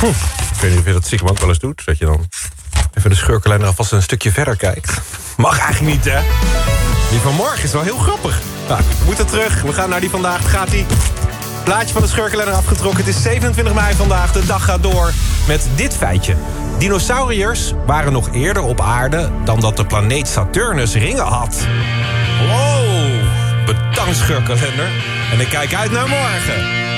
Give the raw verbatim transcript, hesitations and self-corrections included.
Hm. Ik weet niet of je dat stiekem ook wel eens doet. Dat je dan even de scheurkalender alvast een stukje verder kijkt. Mag eigenlijk niet, hè? Die van morgen is wel heel grappig. Nou, we moeten terug. We gaan naar die vandaag. Gaat die plaatje van de scheurkalender afgetrokken. Het is zevenentwintig mei vandaag. De dag gaat door met dit feitje. Dinosauriërs waren nog eerder op aarde dan dat de planeet Saturnus ringen had. Wow, bedankt scheurkalender. En ik kijk uit naar morgen.